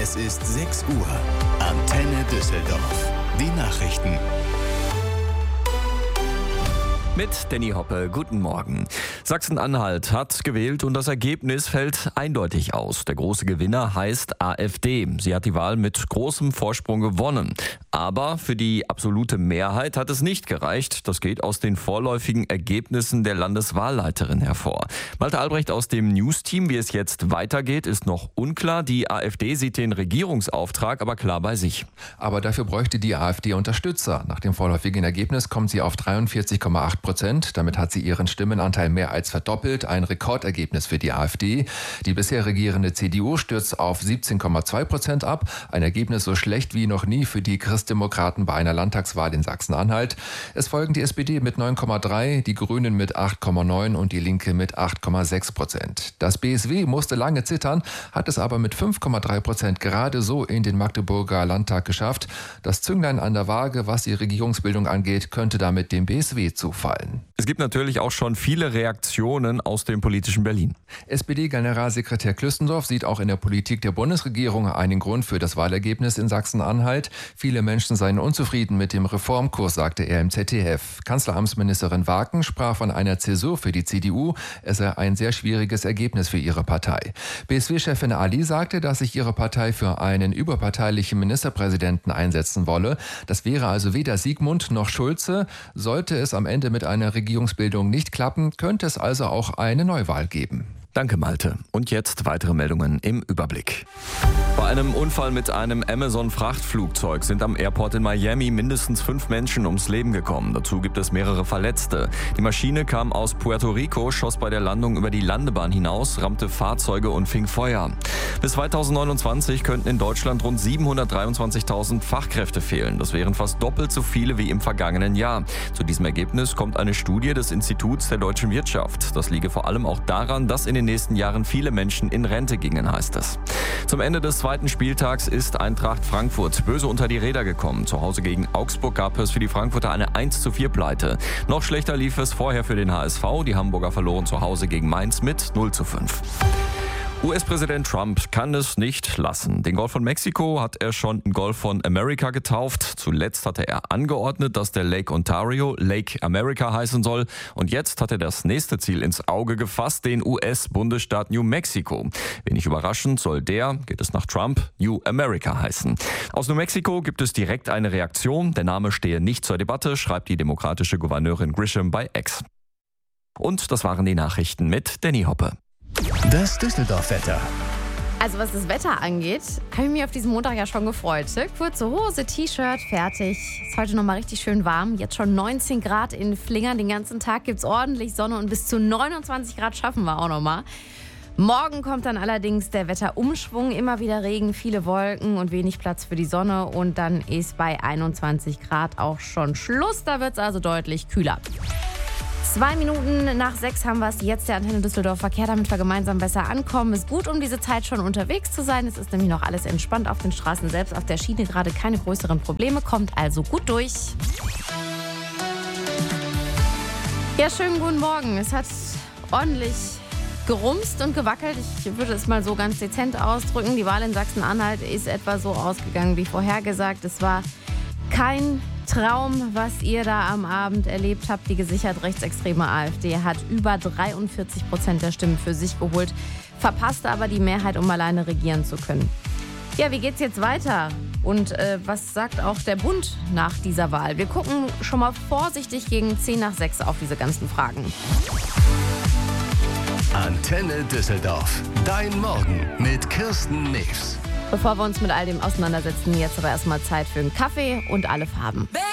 Es ist 6 Uhr. Antenne Düsseldorf. Die Nachrichten. Mit Danny Hoppe, guten Morgen. Sachsen-Anhalt hat gewählt und das Ergebnis fällt eindeutig aus. Der große Gewinner heißt AfD. Sie hat die Wahl mit großem Vorsprung gewonnen. Aber für die absolute Mehrheit hat es nicht gereicht. Das geht aus den vorläufigen Ergebnissen der Landeswahlleiterin hervor. Malte Albrecht aus dem News-Team, wie es jetzt weitergeht, ist noch unklar. Die AfD sieht den Regierungsauftrag aber klar bei sich. Aber dafür bräuchte die AfD Unterstützer. Nach dem vorläufigen Ergebnis kommt sie auf 43,8%. Damit hat sie ihren Stimmenanteil mehr als verdoppelt. Ein Rekordergebnis für die AfD. Die bisher regierende CDU stürzt auf 17,2% ab. Ein Ergebnis so schlecht wie noch nie für die Christdemokraten bei einer Landtagswahl in Sachsen-Anhalt. Es folgen die SPD mit 9,3%, die Grünen mit 8,9% und die Linke mit 8,6%. Das BSW musste lange zittern, hat es aber mit 5,3% gerade so in den Magdeburger Landtag geschafft. Das Zünglein an der Waage, was die Regierungsbildung angeht, könnte damit dem BSW zufallen. Es gibt natürlich auch schon viele Reaktionen aus dem politischen Berlin. SPD-Generalsekretär Klüstendorf sieht auch in der Politik der Bundesregierung einen Grund für das Wahlergebnis in Sachsen-Anhalt. Viele Menschen seien unzufrieden mit dem Reformkurs, sagte er im ZDF. Kanzleramtsministerin Waken sprach von einer Zäsur für die CDU. Es sei ein sehr schwieriges Ergebnis für ihre Partei. BSW-Chefin Ali sagte, dass sich ihre Partei für einen überparteilichen Ministerpräsidenten einsetzen wolle. Das wäre also weder Sigmund noch Schulze. Sollte es am Ende mit einer Regierungsbildung nicht klappen, könnte es also auch eine Neuwahl geben. Danke, Malte. Und jetzt weitere Meldungen im Überblick. Bei einem Unfall mit einem Amazon-Frachtflugzeug sind am Airport in Miami mindestens 5 Menschen ums Leben gekommen. Dazu gibt es mehrere Verletzte. Die Maschine kam aus Puerto Rico, schoss bei der Landung über die Landebahn hinaus, rammte Fahrzeuge und fing Feuer. Bis 2029 könnten in Deutschland rund 723.000 Fachkräfte fehlen. Das wären fast doppelt so viele wie im vergangenen Jahr. Zu diesem Ergebnis kommt eine Studie des Instituts der deutschen Wirtschaft. Das liege vor allem auch daran, dass in den nächsten Jahren viele Menschen in Rente gingen, heißt es. Zum Ende des zweiten Spieltags ist Eintracht Frankfurt böse unter die Räder gekommen. Zu Hause gegen Augsburg gab es für die Frankfurter eine 1:4 Pleite. Noch schlechter lief es vorher für den HSV. Die Hamburger verloren zu Hause gegen Mainz mit 0:5. US-Präsident Trump kann es nicht lassen. Den Golf von Mexiko hat er schon in Golf von America getauft. Zuletzt hatte er angeordnet, dass der Lake Ontario Lake America heißen soll. Und jetzt hat er das nächste Ziel ins Auge gefasst, den US-Bundesstaat New Mexico. Wenig überraschend soll der, geht es nach Trump, New America heißen. Aus New Mexico gibt es direkt eine Reaktion. Der Name stehe nicht zur Debatte, schreibt die demokratische Gouverneurin Grisham bei X. Und das waren die Nachrichten mit Danny Hoppe. Das Düsseldorf-Wetter. Also was das Wetter angeht, habe ich mich auf diesen Montag ja schon gefreut. Kurze Hose, T-Shirt, fertig. Ist heute nochmal richtig schön warm. Jetzt schon 19 Grad in Flingern. Den ganzen Tag gibt es ordentlich Sonne und bis zu 29 Grad schaffen wir auch nochmal. Morgen kommt dann allerdings der Wetterumschwung. Immer wieder Regen, viele Wolken und wenig Platz für die Sonne. Und dann ist bei 21 Grad auch schon Schluss. Da wird es also deutlich kühler. 2 Minuten nach 6 haben wir es jetzt, der Antenne Düsseldorf Verkehr, damit wir gemeinsam besser ankommen. Ist gut, um diese Zeit schon unterwegs zu sein. Es ist nämlich noch alles entspannt auf den Straßen, selbst auf der Schiene gerade keine größeren Probleme. Kommt also gut durch. Ja, schönen guten Morgen. Es hat ordentlich gerumst und gewackelt. Ich würde es mal so ganz dezent ausdrücken. Die Wahl in Sachsen-Anhalt ist etwa so ausgegangen wie vorhergesagt. Es war kein Traum, was ihr da am Abend erlebt habt. Die gesichert rechtsextreme AfD hat über 43% der Stimmen für sich geholt, verpasste aber die Mehrheit, um alleine regieren zu können. Ja, wie geht's jetzt weiter? Und was sagt auch der Bund nach dieser Wahl? Wir gucken schon mal vorsichtig gegen 10 nach 6 auf diese ganzen Fragen. Antenne Düsseldorf. Dein Morgen mit Kirsten News. Bevor wir uns mit all dem auseinandersetzen, jetzt aber erstmal Zeit für einen Kaffee und alle Farben.